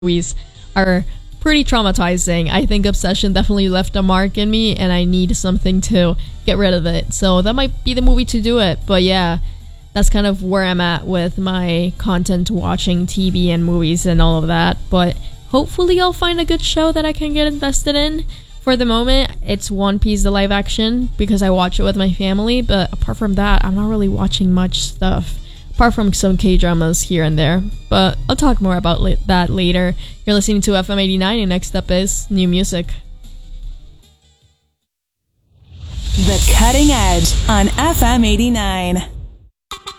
movies are pretty traumatizing. I think Obsession definitely left a mark in me, and I need something to get rid of it. So that might be the movie to do it. But yeah, that's kind of where I'm at with my content watching TV and movies and all of that. But hopefully I'll find a good show that I can get invested in. For the moment, it's One Piece, the live action, because I watch it with my family. But apart from that, I'm not really watching much stuff, apart from some K-dramas here and there. But I'll talk more about that later. You're listening to FM 89, and next up is new music. The Cutting Edge on FM 89.